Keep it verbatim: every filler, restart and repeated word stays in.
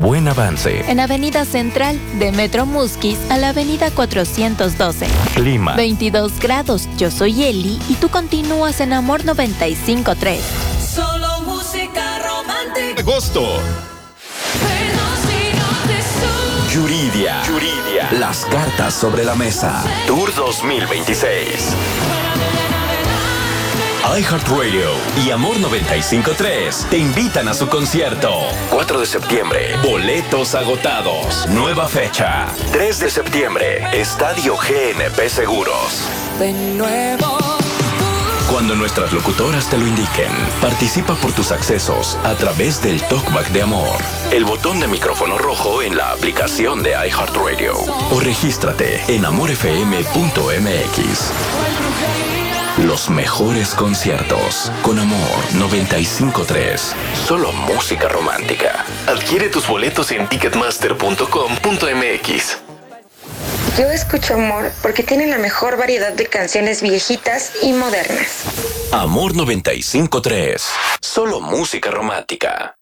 Buen Avance. En Avenida Central, de Metro Musquis a la Avenida cuatrocientos doce. Clima. veintidós grados. Yo soy Eli y tú continúas en Amor noventa y cinco punto tres. Solo música romántica. Agosto. Yuridia. Yuridia. Las cartas sobre la mesa. Tour dos mil veintiséis. iHeartRadio y Amor noventa y cinco punto tres te invitan a su concierto. cuatro de septiembre, boletos agotados. Nueva fecha, tres de septiembre, Estadio G N P Seguros. De nuevo. Cuando nuestras locutoras te lo indiquen, participa por tus accesos a través del Talkback de Amor, el botón de micrófono rojo en la aplicación de iHeartRadio o regístrate en amor f m punto m x. Los mejores conciertos con Amor noventa y cinco punto tres. Solo música romántica. Adquiere tus boletos en ticketmaster punto com punto m x. Yo escucho Amor porque tiene la mejor variedad de canciones viejitas y modernas. Amor noventa y cinco punto tres. Solo música romántica.